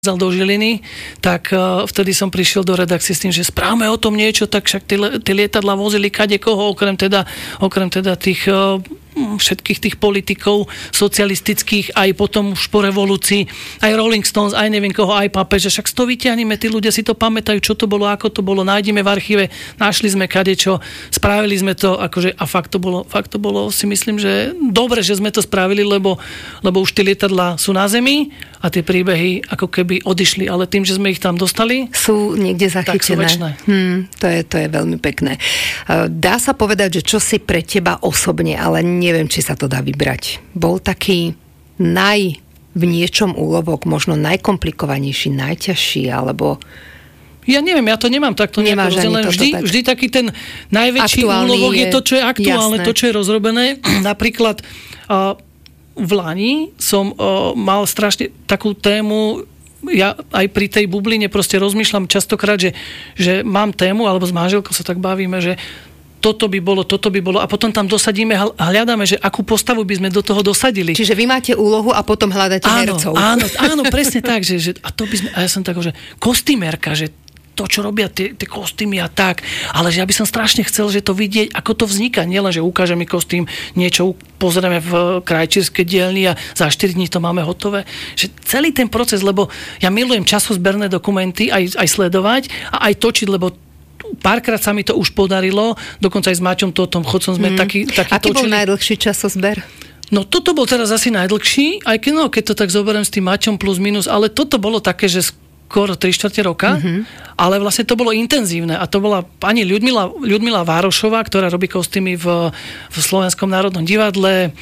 do Žiliny, tak vtedy som prišiel do redakcie s tým, že správame o tom niečo, tak však tie lietadlá vozili kadekoho, okrem teda tých všetkých tých politikov socialistických, aj potom už po revolúcii, aj Rolling Stones, aj neviem koho, aj pápeže, však to vyťahneme, tí ľudia si to pamätajú, čo to bolo, ako to bolo, nájdeme v archíve, našli sme kadečo, spravili sme to, akože, a fakt to bolo, si myslím, že dobre, že sme to spravili, lebo už tie lietadlá sú na zemi a tie príbehy ako keby odišli, ale tým, že sme ich tam dostali, sú niekde zachytené. Tak sú večné. To je veľmi pekné. Dá sa povedať, že čo si pre teba osobne, ale neviem, či sa to dá vybrať. Bol taký v niečom úlovok, možno najkomplikovanejší, najťažší, alebo... Ja neviem, ja to nemám takto nejako rozdelené. Vždy taký ten najväčší úlovok je to, čo je aktuálne, jasné. To, čo je rozrobené. Napríklad v Lani som mal strašne takú tému, ja aj pri tej bubline proste rozmýšľam častokrát, že mám tému, alebo s manželkou sa tak bavíme, že toto by bolo a potom tam dosadíme a hľadáme, že akú postavu by sme do toho dosadili. Čiže vy máte úlohu a potom hľadáte hercov. Áno, presne tak, že a to by sme, a ja som tak, že kostýmerka, že to, čo robia tie kostýmy a tak, ale že ja by som strašne chcel, že to vidieť, ako to vzniká, nielen, že ukáže mi kostým, niečo pozrieme v krajčírskej dielni a za 4 dní to máme hotové, že celý ten proces, lebo ja milujem časozberné dokumenty, aj sledovať a aj točiť, lebo párkrát sa mi to už podarilo, dokonca aj s Maťom Totom Chodcom sme taký Aký bol najdlhší časozber? No toto bol teraz asi najdlhší, aj keď to tak zoberiem s tým Maťom plus minus, ale toto bolo také, že skoro 3/4 roka, ale vlastne to bolo intenzívne a to bola pani Ľudmila Várošová, ktorá robí kostýmy v Slovenskom národnom divadle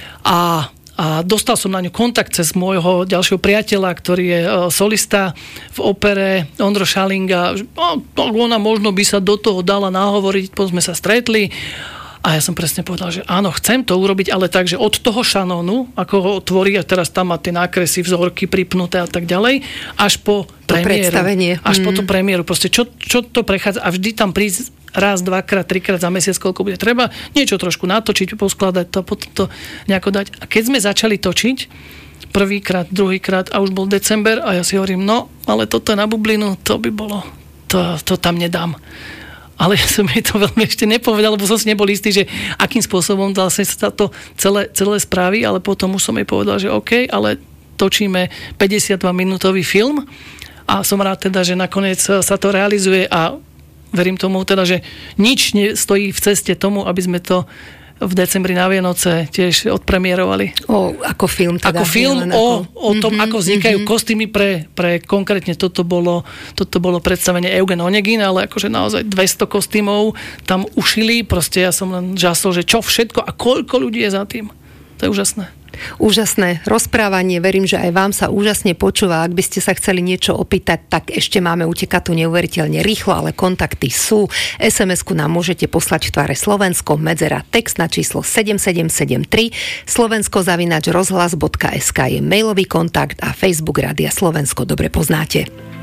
a dostal som na ňu kontakt cez môjho ďalšieho priateľa, ktorý je solista v opere, Ondro Šalinga. Ona možno by sa do toho dala nahovoriť, potom sme sa stretli a ja som presne povedal, že áno, chcem to urobiť, ale tak, že od toho šanónu, ako ho otvorí a teraz tam má tie nákresy, vzorky pripnuté a tak ďalej, až po premiéru. Až po tú premiéru. Proste čo to prechádza a vždy tam prísť raz, dvakrát, trikrát za mesiac, koľko bude treba, niečo trošku natočiť, poskladať to, potom to nejako dať. A keď sme začali točiť, prvýkrát, druhýkrát a už bol december a ja si hovorím, no, ale toto na bublinu, to by bolo, to tam nedám. Ale ja som jej to veľmi ešte nepovedal, lebo som si nebol istý, že akým spôsobom vlastne sa to celé spraví, ale potom už som jej povedal, že OK, ale točíme 52-minútový film a som rád teda, že nakoniec sa to realizuje a verím tomu teda, že nič nestojí v ceste tomu, aby sme to v decembri na Vianoce tiež odpremierovali. Ako film teda. Ako film o tom, ako vznikajú kostýmy pre konkrétne toto bolo predstavenie Eugen Onegin, ale akože naozaj 200 kostýmov tam ušili, proste ja som len žasol, že čo všetko a koľko ľudí je za tým. To je úžasné. Úžasné rozprávanie, verím, že aj vám sa úžasne počúva. Ak by ste sa chceli niečo opýtať, tak ešte máme utekatú neuveriteľne rýchlo, ale kontakty sú. SMS-ku nám môžete poslať v tvare Slovensko, medzera text na číslo 7773, slovensko@rozhlas.sk je mailový kontakt a Facebook Rádia Slovensko dobre poznáte.